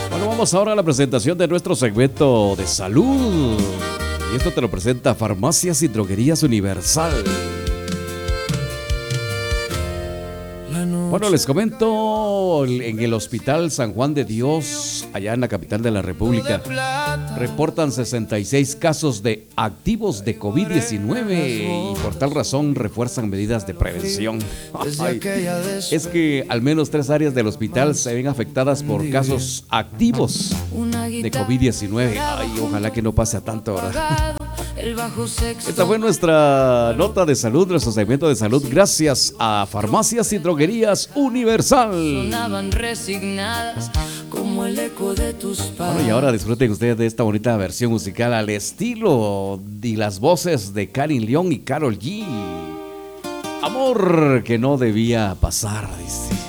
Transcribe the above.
Bueno, vamos ahora a la presentación de nuestro segmento de salud. Y esto te lo presenta Farmacias y Droguerías Universal. Bueno, les comento, en el Hospital San Juan de Dios, allá en la capital de la República, reportan 66 casos de activos de COVID-19 y por tal razón refuerzan medidas de prevención. Ay, es que al menos 3 áreas del hospital se ven afectadas por casos activos de COVID-19. Ay, ojalá que no pase a tanto, ¿verdad? Esta fue nuestra nota de salud, nuestro segmento de salud, gracias a Farmacias y Droguerías Universal. Bueno, y ahora disfruten ustedes de esta bonita versión musical al estilo y las voces de Karin León y Karol G. Amor que no debía pasar, dice.